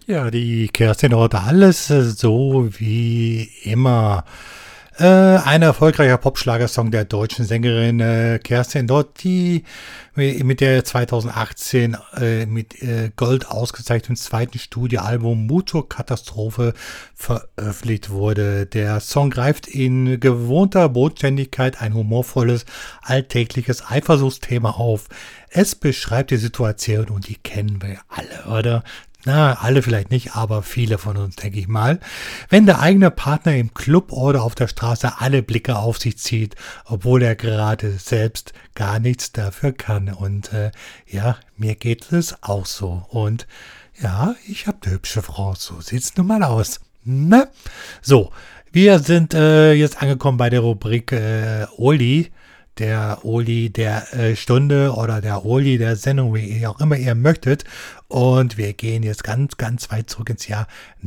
Ja, die Kerstin heute alles so wie immer. Ein erfolgreicher Popschlagersong der deutschen Sängerin Kerstin Dott, die mit der 2018 mit Gold ausgezeichneten zweiten Studioalbum Motorkatastrophe veröffentlicht wurde. Der Song greift in gewohnter Bodenständigkeit ein humorvolles, alltägliches Eifersuchtsthema auf. Es beschreibt die Situation und die kennen wir alle, oder? Na, alle vielleicht nicht, aber viele von uns, denke ich mal. Wenn der eigene Partner im Club oder auf der Straße alle Blicke auf sich zieht, obwohl er gerade selbst gar nichts dafür kann. Und ja, mir geht es auch so. Und ja, ich habe eine hübsche Frau, so sieht's nun mal aus. Ne? So, wir sind jetzt angekommen bei der Rubrik Oli. Der Oli der Stunde oder der Oli der Sendung, wie ihr auch immer ihr möchtet. Und wir gehen jetzt ganz, ganz weit zurück ins Jahr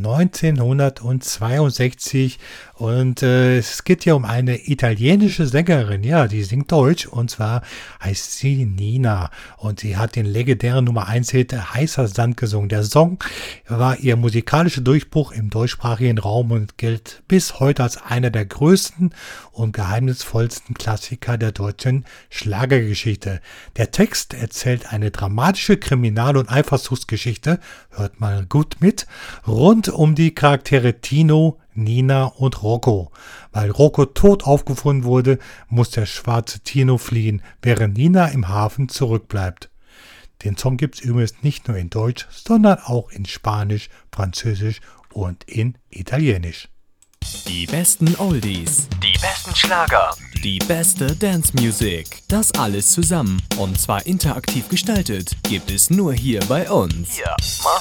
1962. Und es geht hier um eine italienische Sängerin. Ja, die singt Deutsch. Und zwar heißt sie Nina. Und sie hat den legendären Nummer 1 Hit Heißer Sand gesungen. Der Song war ihr musikalischer Durchbruch im deutschsprachigen Raum und gilt bis heute als einer der größten und geheimnisvollsten Klassiker der deutschen Schlagergeschichte. Der Text erzählt eine dramatische Kriminal- und Eifersuchtsgeschichte, hört mal gut mit, rund um die Charaktere Tino, Nina und Rocco. Weil Rocco tot aufgefunden wurde, muss der schwarze Tino fliehen, während Nina im Hafen zurückbleibt. Den Song gibt es übrigens nicht nur in Deutsch, sondern auch in Spanisch, Französisch und in Italienisch. Die besten Oldies, Die besten Schlager. die beste Dance Music, das alles zusammen und zwar interaktiv gestaltet, gibt es nur hier bei uns. Hier,